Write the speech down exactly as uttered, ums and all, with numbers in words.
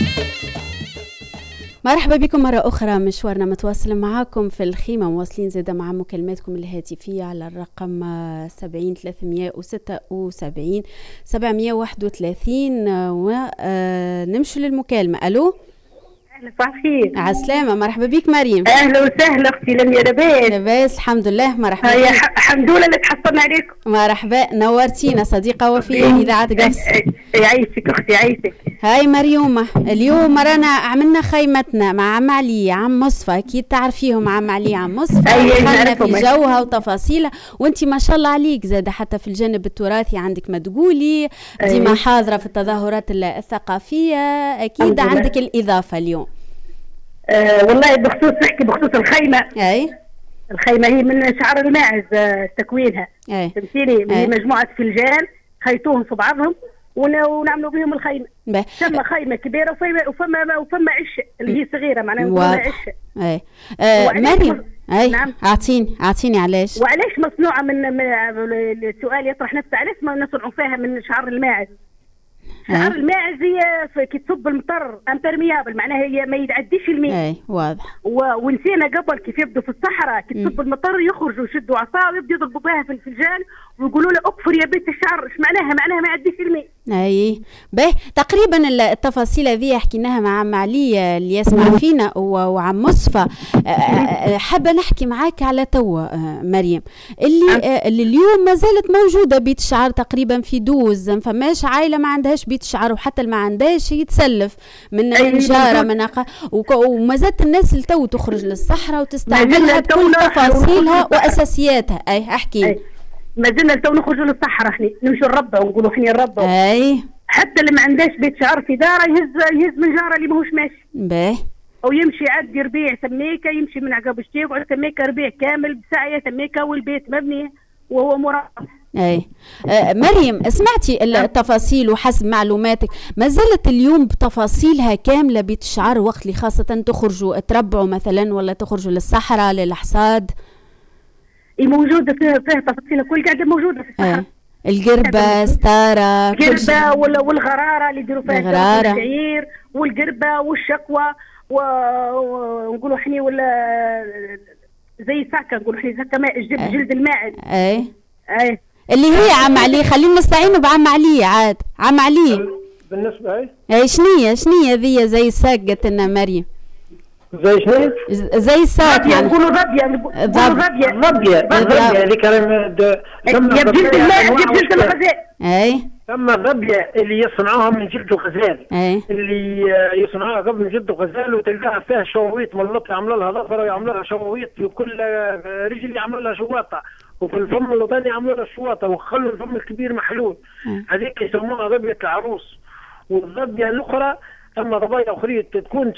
مرحبا بكم مرة أخرى. مشوارنا متواصل معاكم في الخيمة، مواصلين زادة مع مكالماتكم الهاتفية على الرقم سبعين ثلاثمية وستة وسبعين سبعمية واحد وثلاثين ونمشي للمكالمة. ألو، أهلا صباح الخير. على السلامة، مرحبا بك مريم. أهلا وسهلا أختي لميا، لاباس؟ لاباس الحمد لله، مرحبا بك. الحمد لله اللي تحصلنا عليكم. مرحبا، نورتينا صديقة وفية إذاعة قفص. يعيشك أختي، يعيشك. هاي مريومة، اليوم رانا عملنا خيمتنا مع عم علي عم مصفى، أكيد تعرفيهم عم علي عم مصفى. دخلنا في جوها وتفاصيلها، وانتي ما شاء الله عليك زادة حتى في الجانب التراثي عندك ما تقولي، ديما حاضرة في التظاهرات الثقافية، أكيد عندك الإضافة اليوم. أه والله بخصوص نحكي بخصوص الخيمة. أي الخيمة هي من شعر الماعز تكوينها، فهمتيني؟ هي مجموعة فلجان خيطوهم في بعضهم ونعملوا بهم الخيمة. ثم خيمة كبيرة وفما وفما وفما عش اللي هي صغيرة، معناها عش. اي آه مريم، اي نعم، اعطيني اعطيني علاش وعلاش مصنوعة من, من السؤال يطرح نفسه، علاش ما نصنعوا فيها من شعر الماعز؟ شعر الماعز هي كي تصب المطر امبرميابل، معناها هي ما يتعديش الماء. اي واضح. ونسينا قبل كيف يبدوا في الصحراء كي تصب المطر يخرجوا يشدوا عصا ويبدوا يضربوا بها في الفلجان ويقولوا له اكفر يا بيت الشعر، ايش معناها؟ معناها ما يعديش الماء. اي باهي، تقريبا التفاصيل هذه حكيناها مع عم علي اللي يسمع فينا وعم مصفى. حابه نحكي معاك على توا مريم اللي اللي اليوم ما زالت موجوده بيت الشعر تقريبا في دوز، ما فماش عائله ما عندهاش بيت الشعر، وحتى اللي ما عندهاش يتسلف من من جاره من أق... وما زالت الناس اللي تو تخرج للصحراء وتستعملها بكل تفاصيلها واساسياتها. اي احكي. أي. ما زلنا تو نخرجوا للصحراء، احنا نمشوا للربه ونقولوا احنا الربه. اي حتى اللي ما عندهاش بيت شعر في داره يهز يهز من جاره اللي ماهوش ماشي. باهي. او يمشي يعدي ربيع ثميكه، يمشي من عقب الشتي يقعد ثميكه ربيع كامل بساعه ثميكه والبيت مبني وهو مرافق. اي آه مريم، سمعتي التفاصيل وحسب معلوماتك ما زالت اليوم بتفاصيلها كامله بيت الشعر وقت اللي خاصه تخرجوا تربعوا مثلا ولا تخرجوا للصحراء للحصاد؟ موجوده فيها فيها تفاصيل كل قاعده موجوده في الصحراء. ايه. القربه، ستاره، القربه والغراره اللي يديروا فيها الشعير والقربه والشقوه ونقولوا احنا ولا زي ساكا نقولوا احنا ساكا ماء جلد, جلد الماعز. اي اي اللي هي عم علي، خلينا نستعينوا بعم علي عاد. عم علي بالنسبه اي اي شنية شنية ذي زي الساق قالت لنا مريم؟ زي شنو؟ زي الساق يعني نقولوا ضبيه نقولوا ضبيه ضبيه ضبيه اللي كان يا بجلد الماعز يا بجلد الغزال. اي ثم الضبيه اللي يصنعوها من جلد الغزال. اي اللي يصنعوها قبل من جلد الغزال وتلقاها فيها شواويط ملطه، يعملوا لها ظفره ويعملوا لها شواويط في كل رجل يعملوا لها شواطه، وفي الفم الوطني يعملوا لها شواطه وخلوا الفم الكبير محلول. هذيك يسموها ضبيه العروس. والضبيه الاخرى اما ضبايا اخرى تكون